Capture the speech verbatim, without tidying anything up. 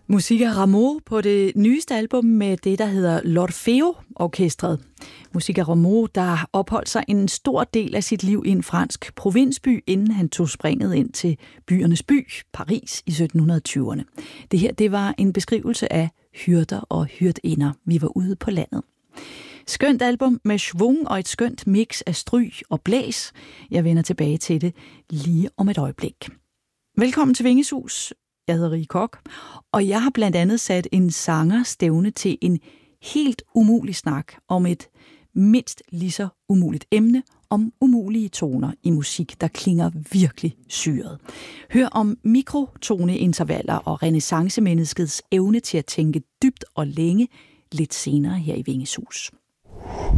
Musica Rameau på det nyeste album med det, der hedder L'Orfeo-orkestret. Musica Rameau, der opholdt sig en stor del af sit liv i en fransk provinsby, inden han tog springet ind til byernes by, Paris, i sytten tyverne. Det her, det var en beskrivelse af hyrder og hyrdinder. Vi var ude på landet. Skønt album med schwung og et skønt mix af stryg og blæs. Jeg vender tilbage til det lige om et øjeblik. Velkommen til Vingesus. Jeg hedder Rie Kok, og jeg har blandt andet sat en sanger stævne til en helt umulig snak om et mindst lige så umuligt emne, om umulige toner i musik, der klinger virkelig syret. Hør om mikrotoneintervaller og renæssancemenneskets evne til at tænke dybt og længe lidt senere her i Vingesus.